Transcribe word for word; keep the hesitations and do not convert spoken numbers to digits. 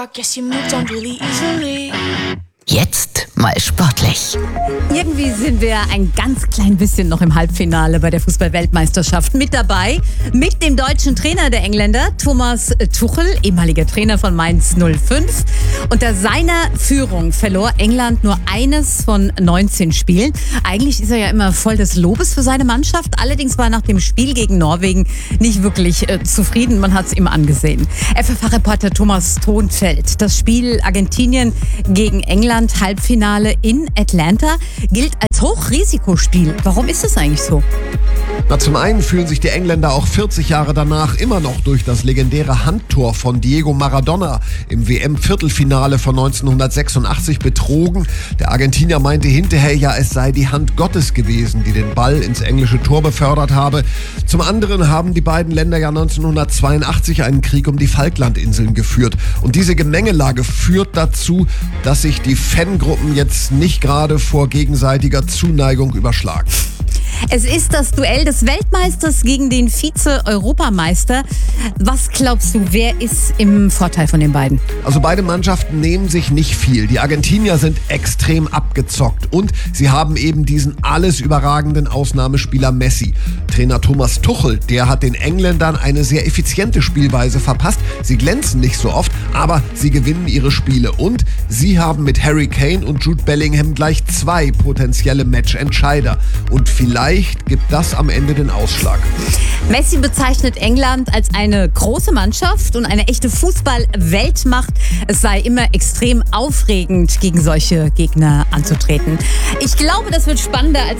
guess you moved on really easily. Jetzt mal sportlich. Irgendwie sind wir ein ganz klein bisschen noch im Halbfinale bei der Fußball-Weltmeisterschaft mit dabei. Mit dem deutschen Trainer der Engländer, Thomas Tuchel, ehemaliger Trainer von Mainz null fünf. Unter seiner Führung verlor England nur eines von neunzehn Spielen. Eigentlich ist er ja immer voll des Lobes für seine Mannschaft. Allerdings war er nach dem Spiel gegen Norwegen nicht wirklich äh, zufrieden. Man hat es ihm angesehen. F F H-Reporter Thomas Thonfeld. Das Spiel Argentinien gegen England, Halbfinale in Atlanta, gilt als Hochrisikospiel. Warum ist das eigentlich so? Na, zum einen fühlen sich die Engländer auch vierzig Jahre danach immer noch durch das legendäre Handtor von Diego Maradona im W M-Viertelfinale von neunzehnhundertsechsundachtzig betrogen. Der Argentinier meinte hinterher, ja, es sei die Hand Gottes gewesen, die den Ball ins englische Tor befördert habe. Zum anderen haben die beiden Länder ja neunzehnhundertzweiundachtzig einen Krieg um die Falklandinseln geführt. Und diese Gemengelage führt dazu, dass sich die Fangruppen jetzt nicht gerade vor gegenseitiger Zuneigung überschlagen. Es ist das Duell des Weltmeisters gegen den Vize-Europameister. Was glaubst du, wer ist im Vorteil von den beiden? Also beide Mannschaften nehmen sich nicht viel. Die Argentinier sind extrem abgezockt und sie haben eben diesen alles überragenden Ausnahmespieler Messi. Trainer Thomas Tuchel, der hat den Engländern eine sehr effiziente Spielweise verpasst. Sie glänzen nicht so oft, aber sie gewinnen ihre Spiele. Und sie haben mit Harry Kane und Jude Bellingham gleich zwei potenzielle Matchentscheider. Und vielleicht gibt das am Ende den Ausschlag. Messi bezeichnet England als eine große Mannschaft und eine echte Fußball-Weltmacht. Es sei immer extrem aufregend, gegen solche Gegner anzutreten. Ich glaube, das wird spannender als